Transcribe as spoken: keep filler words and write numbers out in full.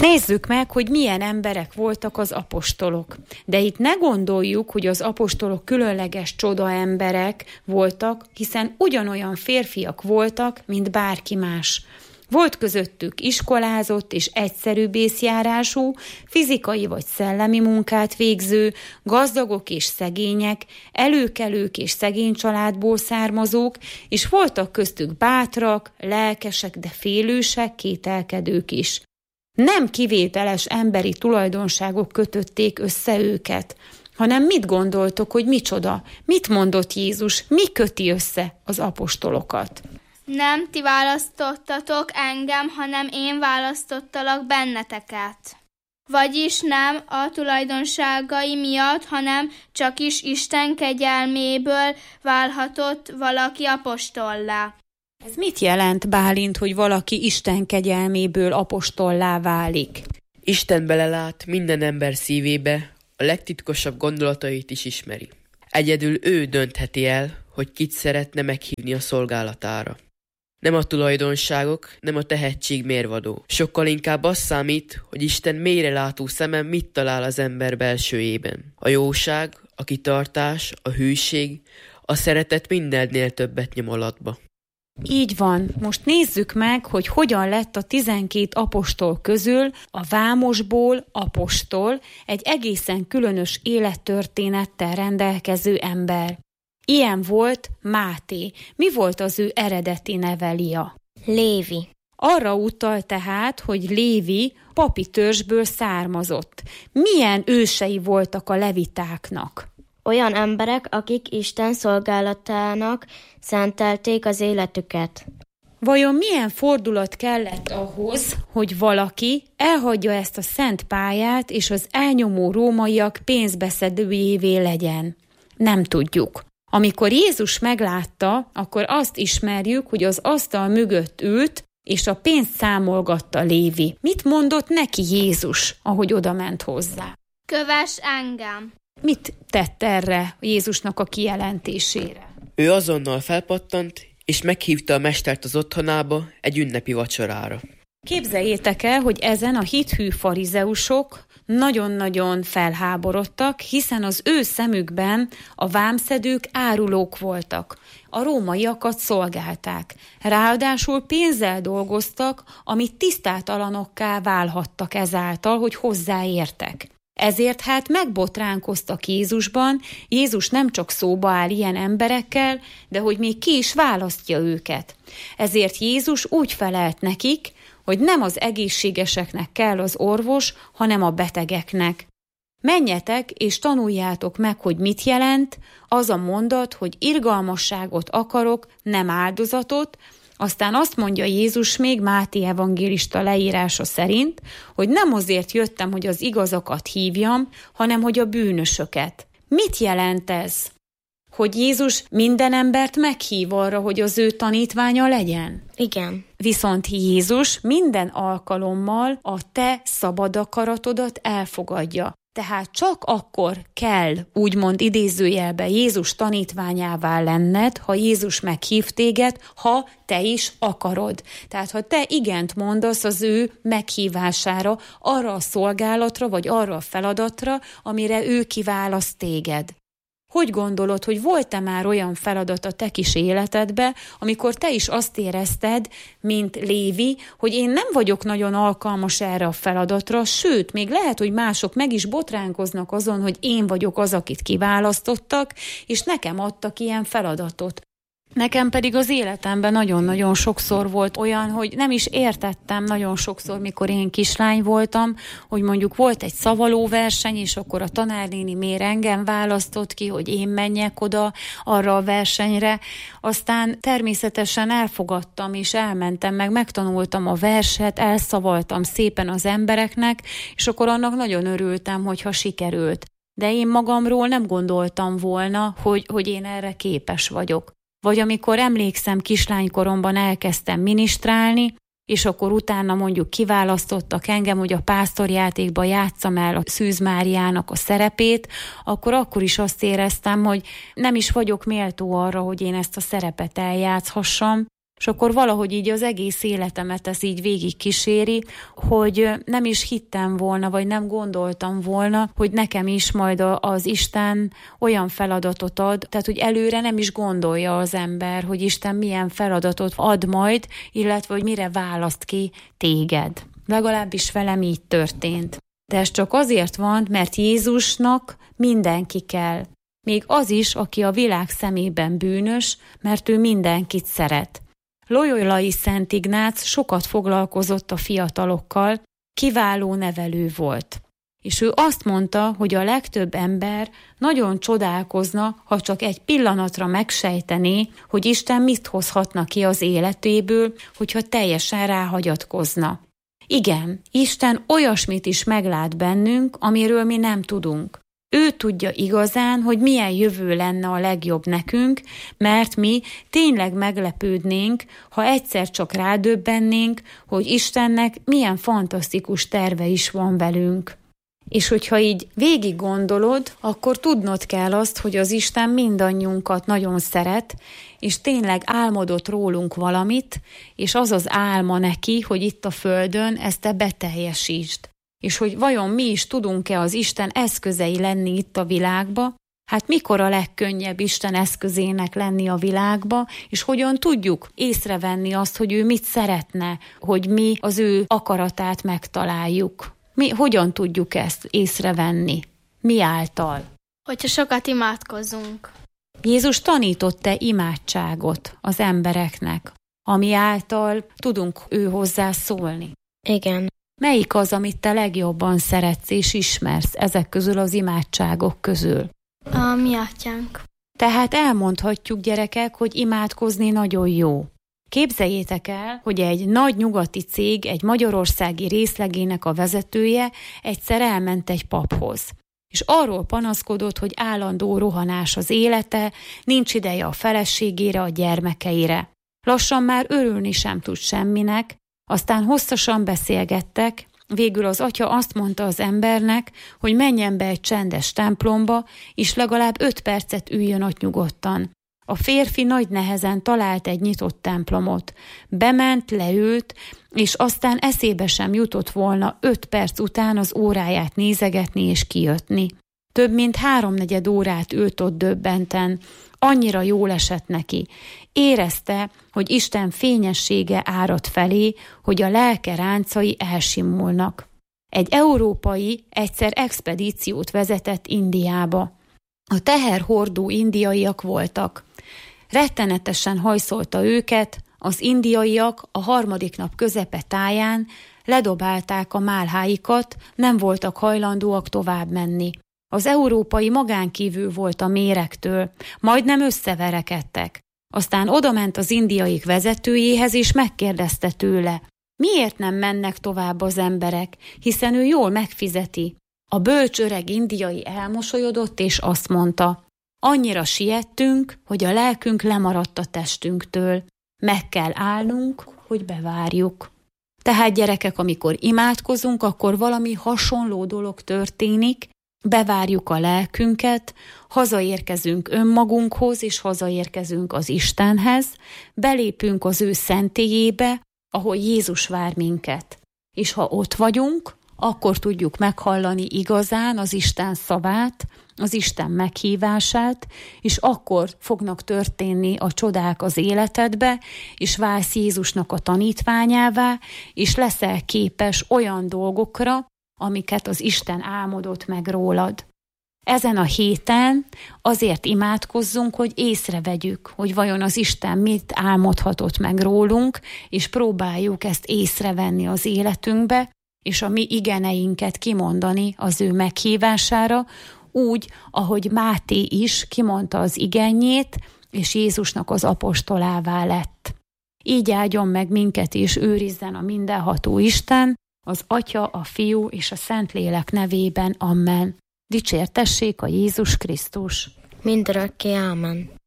Nézzük meg, hogy milyen emberek voltak az apostolok. De itt ne gondoljuk, hogy az apostolok különleges csoda emberek voltak, hiszen ugyanolyan férfiak voltak, mint bárki más. Volt közöttük iskolázott és egyszerűbb észjárású, fizikai vagy szellemi munkát végző, gazdagok és szegények, előkelők és szegény családból származók, és voltak köztük bátrak, lelkesek, de félősek, kételkedők is. Nem kivételes emberi tulajdonságok kötötték össze őket, hanem mit gondoltok, hogy micsoda? Mit mondott Jézus? Mi köti össze az apostolokat? Nem ti választottatok engem, hanem én választottalak benneteket. Vagyis nem a tulajdonságai miatt, hanem csak is Isten kegyelméből válhatott valaki apostollá. Ez mit jelent, Bálint, hogy valaki Isten kegyelméből apostollá válik? Isten belelát minden ember szívébe, a legtitkosabb gondolatait is ismeri. Egyedül ő döntheti el, hogy kit szeretne meghívni a szolgálatára. Nem a tulajdonságok, nem a tehetség mérvadó. Sokkal inkább az számít, hogy Isten mélyrelátó szeme mit talál az ember belsőjében. A jóság, a kitartás, a hűség, a szeretet mindennél többet nyom alatba. Így van. Most nézzük meg, hogy hogyan lett a tizenkét apostol közül a vámosból apostol, egy egészen különös élettörténettel rendelkező ember. Ilyen volt Máté. Mi volt az ő eredeti neve, Lia? Lévi. Arra utal tehát, hogy Lévi papi törzsből származott. Milyen ősei voltak a levitáknak? Olyan emberek, akik Isten szolgálatának szentelték az életüket. Vajon milyen fordulat kellett ahhoz, hogy valaki elhagyja ezt a szent pályát, és az elnyomó rómaiak pénzbeszedőjévé legyen? Nem tudjuk. Amikor Jézus meglátta, akkor azt ismerjük, hogy az asztal mögött ült, és a pénzt számolgatta Lévi. Mit mondott neki Jézus, ahogy odament hozzá? Kövess engem! Mit tett erre Jézusnak a kijelentésére? Ő azonnal felpattant, és meghívta a mestert az otthonába egy ünnepi vacsorára. Képzeljétek el, hogy ezen a hithű farizeusok nagyon-nagyon felháborodtak, hiszen az ő szemükben a vámszedők árulók voltak. A rómaiakat szolgálták. Ráadásul pénzzel dolgoztak, amit tisztátalanokká válhattak ezáltal, hogy hozzáértek. Ezért hát megbotránkoztak Jézusban, Jézus nem csak szóba áll ilyen emberekkel, de hogy még ki is választja őket. Ezért Jézus úgy felelt nekik, hogy nem az egészségeseknek kell az orvos, hanem a betegeknek. Menjetek és tanuljátok meg, hogy mit jelent az a mondat, hogy irgalmasságot akarok, nem áldozatot. Aztán azt mondja Jézus még Máté evangélista leírása szerint, hogy nem azért jöttem, hogy az igazakat hívjam, hanem hogy a bűnösöket. Mit jelent ez? Hogy Jézus minden embert meghív arra, hogy az ő tanítványa legyen? Igen. Viszont Jézus minden alkalommal a te szabad akaratodat elfogadja. Tehát csak akkor kell, úgymond idézőjelben Jézus tanítványává lenned, ha Jézus meghív téged, ha te is akarod. Tehát ha te igent mondasz az ő meghívására, arra a szolgálatra, vagy arra a feladatra, amire ő kiválaszt téged. Hogy gondolod, hogy volt-e már olyan feladat a te kis életedbe, amikor te is azt érezted, mint Lévi, hogy én nem vagyok nagyon alkalmas erre a feladatra, sőt, még lehet, hogy mások meg is botránkoznak azon, hogy én vagyok az, akit kiválasztottak, és nekem adtak ilyen feladatot. Nekem pedig az életemben nagyon-nagyon sokszor volt olyan, hogy nem is értettem nagyon sokszor, mikor én kislány voltam, hogy mondjuk volt egy szavalóverseny, és akkor a tanárnéni miért engem választott ki, hogy én menjek oda arra a versenyre. Aztán természetesen elfogadtam, és elmentem, meg megtanultam a verset, elszavaltam szépen az embereknek, és akkor annak nagyon örültem, hogyha sikerült. De én magamról nem gondoltam volna, hogy, hogy én erre képes vagyok. Vagy amikor emlékszem, kislánykoromban elkezdtem minisztrálni, és akkor utána mondjuk kiválasztottak engem, hogy a pásztorjátékban játsszam el a Szűz Máriának a szerepét, akkor akkor is azt éreztem, hogy nem is vagyok méltó arra, hogy én ezt a szerepet eljátszhassam, És akkor valahogy így az egész életemet ez így végig kíséri, hogy nem is hittem volna, vagy nem gondoltam volna, hogy nekem is majd az Isten olyan feladatot ad, tehát hogy előre nem is gondolja az ember, hogy Isten milyen feladatot ad majd, illetve hogy mire választ ki téged. Legalábbis velem így történt. De ez csak azért van, mert Jézusnak mindenki kell. Még az is, aki a világ szemében bűnös, mert ő mindenkit szeret. Loyolai Szent Ignác sokat foglalkozott a fiatalokkal, kiváló nevelő volt. És ő azt mondta, hogy a legtöbb ember nagyon csodálkozna, ha csak egy pillanatra megsejtené, hogy Isten mit hozhatna ki az életéből, hogyha teljesen ráhagyatkozna. Igen, Isten olyasmit is meglát bennünk, amiről mi nem tudunk. Ő tudja igazán, hogy milyen jövő lenne a legjobb nekünk, mert mi tényleg meglepődnénk, ha egyszer csak rádöbbennénk, hogy Istennek milyen fantasztikus terve is van velünk. És hogyha így végig gondolod, akkor tudnod kell azt, hogy az Isten mindannyiunkat nagyon szeret, és tényleg álmodott rólunk valamit, és az az álma neki, hogy itt a földön ezt te beteljesítsd. És hogy vajon mi is tudunk-e az Isten eszközei lenni itt a világba, hát mikor a legkönnyebb Isten eszközének lenni a világba, és hogyan tudjuk észrevenni azt, hogy ő mit szeretne, hogy mi az ő akaratát megtaláljuk. Mi hogyan tudjuk ezt észrevenni? Mi által? Hogyha sokat imádkozunk. Jézus tanított-e imádságot az embereknek, ami által tudunk ő hozzá szólni? Igen. Melyik az, amit te legjobban szeretsz és ismersz ezek közül az imádságok közül? A mi atyánk. Tehát elmondhatjuk, gyerekek, hogy imádkozni nagyon jó. Képzeljétek el, hogy egy nagy nyugati cég, egy magyarországi részlegének a vezetője egyszer elment egy paphoz. És arról panaszkodott, hogy állandó rohanás az élete, nincs ideje a feleségére, a gyermekeire. Lassan már örülni sem tud semminek, aztán hosszasan beszélgettek, végül az atya azt mondta az embernek, hogy menjen be egy csendes templomba, és legalább öt percet üljön ott nyugodtan. A férfi nagy nehezen talált egy nyitott templomot. Bement, leült, és aztán eszébe sem jutott volna öt perc után az óráját nézegetni és kijötni. Több mint háromnegyed órát ült ott döbbenten. Annyira jól esett neki. Érezte, hogy Isten fényessége árad felé, hogy a lelke ráncai elsimulnak. Egy európai egyszer expedíciót vezetett Indiába. A teherhordó indiaiak voltak. Rettenetesen hajszolta őket, az indiaiak a harmadik nap közepe táján ledobálták a málháikat, nem voltak hajlandóak tovább menni. Az európai magánkívül volt a méregtől, majdnem összeverekedtek. Aztán odament az indiaik vezetőjéhez, és megkérdezte tőle, miért nem mennek tovább az emberek, hiszen ő jól megfizeti. A bölcs öreg indiai elmosolyodott, és azt mondta, annyira siettünk, hogy a lelkünk lemaradt a testünktől. Meg kell állnunk, hogy bevárjuk. Tehát gyerekek, amikor imádkozunk, akkor valami hasonló dolog történik, bevárjuk a lelkünket, hazaérkezünk önmagunkhoz, és hazaérkezünk az Istenhez, belépünk az ő szentélyébe, ahol Jézus vár minket. És ha ott vagyunk, akkor tudjuk meghallani igazán az Isten szavát, az Isten meghívását, és akkor fognak történni a csodák az életedbe, és válsz Jézusnak a tanítványává, és leszel képes olyan dolgokra, amiket az Isten álmodott meg rólad. Ezen a héten azért imádkozzunk, hogy észrevegyük, hogy vajon az Isten mit álmodhatott meg rólunk, és próbáljuk ezt észrevenni az életünkbe, és a mi igeneinket kimondani az ő meghívására, úgy, ahogy Máté is kimondta az igenjét, és Jézusnak az apostolává lett. Így áldjon meg minket és őrizzen a mindenható Isten, az Atya, a Fiú és a Szentlélek nevében. Amen. Dicsértessék a Jézus Krisztus. Mindörökké. Ámen.